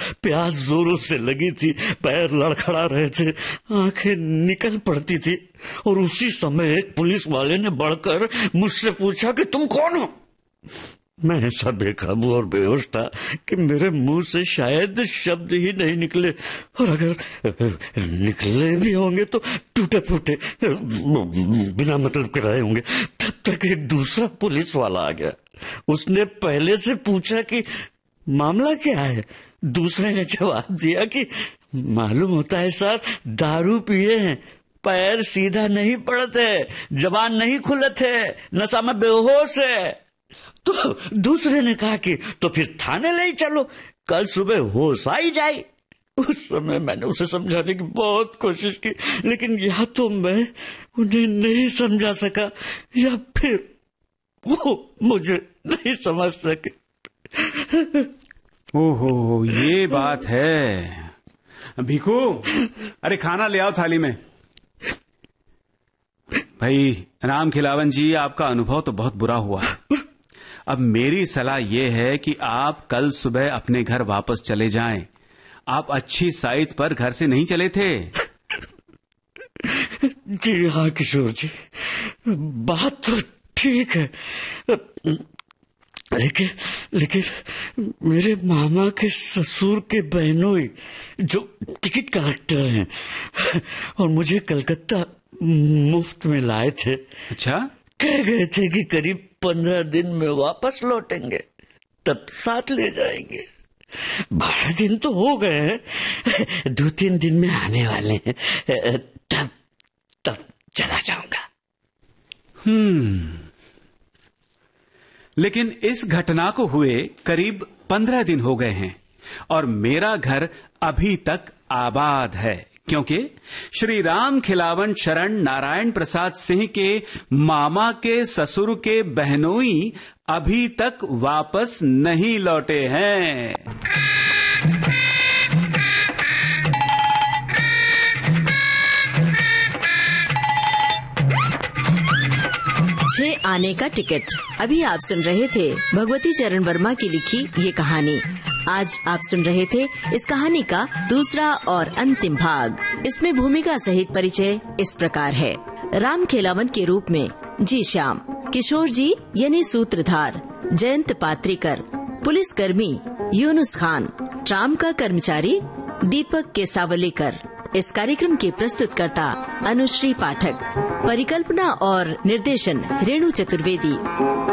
प्यास जोरों से लगी थी, पैर लड़खड़ा रहे थे, आंखें निकल पड़ती थी, और उसी समय एक पुलिस वाले ने बढ़कर मुझसे पूछा कि तुम कौन हो। मैं ऐसा बेकाबू और बेहोश था कि मेरे मुंह से शायद शब्द ही नहीं निकले, और अगर निकले भी होंगे तो टूटे फूटे, बिना मतलब के रहे होंगे। तब तक एक दूसरा पुलिस वाला आ गया। उसने पहले से पूछा कि मामला क्या है। दूसरे ने जवाब दिया कि मालूम होता है सर, दारू पिए हैं, पैर सीधा नहीं पड़ते, जबान नहीं खुलते, नशा में बेहोश है। तो दूसरे ने कहा कि तो फिर थाने ले चलो, कल सुबह होश आई जाए। उस समय मैंने उसे समझाने की बहुत कोशिश की, लेकिन या तो मैं उन्हें नहीं समझा सका या फिर वो मुझे नहीं समझ सके। ओहो, ये बात है। भीखू, अरे खाना ले आओ थाली में। भाई राम खिलावन जी, आपका अनुभव तो बहुत बुरा हुआ है। अब मेरी सलाह यह है कि आप कल सुबह अपने घर वापस चले जाएं। आप अच्छी साइट पर घर से नहीं चले थे। जी हाँ किशोर जी, बात तो ठीक है, लेकिन मेरे मामा के ससुर के बहनोई जो टिकट कलेक्टर हैं और मुझे कलकत्ता मुफ्त में लाए थे। अच्छा? कह गए थे कि करीब 15 दिन में वापस लौटेंगे, तब साथ ले जाएंगे। 12 दिन तो हो गए हैं, 2-3 दिन में आने वाले हैं, तब चला जाऊंगा। लेकिन इस घटना को हुए करीब 15 दिन हो गए हैं और मेरा घर अभी तक आबाद है, क्योंकि श्री राम खिलावन शरण नारायण प्रसाद सिंह के मामा के ससुर के बहनोई अभी तक वापस नहीं लौटे हैं। 6 आने का टिकट। अभी आप सुन रहे थे भगवती चरण वर्मा की लिखी ये कहानी। आज आप सुन रहे थे इस कहानी का दूसरा और अंतिम भाग। इसमें भूमिका सहित परिचय इस प्रकार है। राम खिलावन के रूप में जी श्याम, किशोर जी यानी सूत्रधार जयंत पात्रीकर, पुलिसकर्मी यूनुस खान, ट्राम का कर्मचारी दीपक केसावलेकर। इस कार्यक्रम के प्रस्तुतकर्ता अनुश्री पाठक, परिकल्पना और निर्देशन रेणु चतुर्वेदी।